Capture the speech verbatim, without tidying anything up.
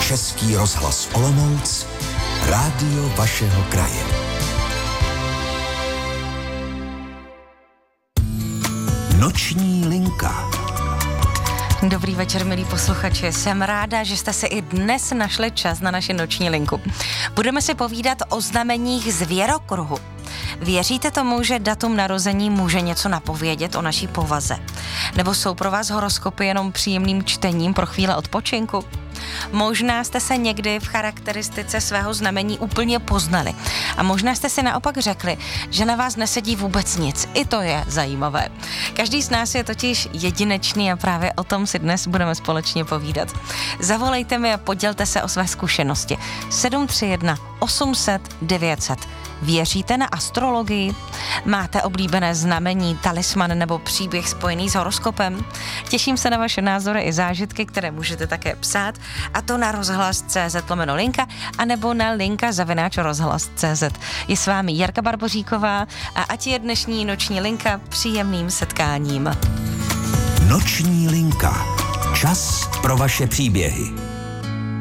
Český rozhlas Olomouc, rádio vašeho kraje. Noční linka. Dobrý večer, milí posluchači. Jsem ráda, že jste si i dnes našli čas na naši noční linku. Budeme si povídat o znameních zvěrokruhu. Věříte tomu, že datum narození může něco napovědět o naší povaze? Nebo jsou pro vás horoskopy jenom příjemným čtením pro chvíle odpočinku? Možná jste se někdy v charakteristice svého znamení úplně poznali. A možná jste si naopak řekli, že na vás nesedí vůbec nic. I to je zajímavé. Každý z nás je totiž jedinečný a právě o tom si dnes budeme společně povídat. Zavolejte mi a podělte se o své zkušenosti. sedm tři jedna osm set devět set. Věříte na astrologii? Máte oblíbené znamení, talisman nebo příběh spojený s horoskopem? Těším se na vaše názory i zážitky, které můžete také psát, a to na rozhlas tečka cé zet lomeno linka anebo na linka zavináč rozhlas tečka cé zet. Je s vámi Jarka Barboříková a ať je dnešní noční linka příjemným setkáním. Noční linka. Čas pro vaše příběhy.